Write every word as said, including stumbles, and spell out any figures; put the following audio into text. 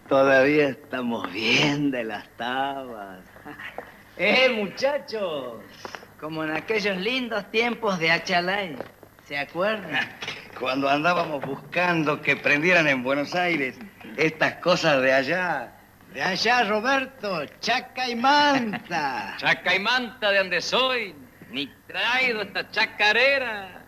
Todavía estamos bien de las tabas. ¡Eh, muchachos! Como en aquellos lindos tiempos de Achalay. ¿Se acuerdan? Cuando andábamos buscando que prendieran en Buenos Aires estas cosas de allá. De allá, Roberto, chaca y manta. Chaca y manta de donde soy, ni traído esta chacarera.